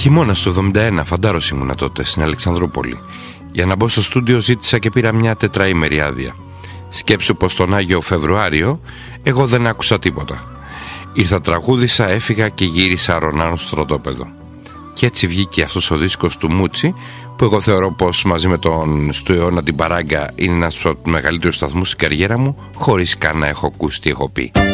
Χειμώνας του 71, φαντάρος ήμουνα τότε στην Αλεξανδρούπολη. Για να μπω στο στούντιο ζήτησα και πήρα μια τετραήμερη άδεια. Σκέψου πως τον Άγιο Φεβρουάριο εγώ δεν άκουσα τίποτα. Ήρθα, τραγούδισα, έφυγα και γύρισα ρονάνω στο στρατόπεδο. Και έτσι βγήκε αυτός ο δίσκος του Μούτσι, που εγώ θεωρώ πως μαζί με τον Στου αιώνα την Παράγκα είναι ένας από τους μεγαλύτερους σταθμούς στην καριέρα μου, χωρίς καν να έχω ακούσει τι έχω πει.